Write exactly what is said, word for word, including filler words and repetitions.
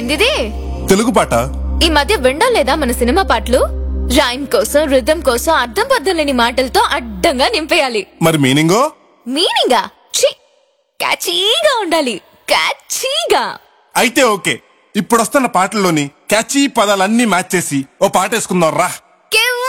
ఏందిది? తెలుగు పాట. ఈ మధ్య వినడం లేదా మన సినిమా పాటలు? రైమ్ కోసం, రిథం కోసం అర్థం పర్థం లేని మాటలతో అడ్డంగా నింపేయాలి. మరి మీనింగో? మీనింగా ఛీ, క్యాచీగా ఉండాలి. క్యాచీగా. అయితే ఓకే, ఇప్పుడు వస్తున్న పాటల్లోని క్యాచీ పదాలన్నీ మ్యాచ్ చేసి ఓ పాట వేసుకుందాం రా. కేవ్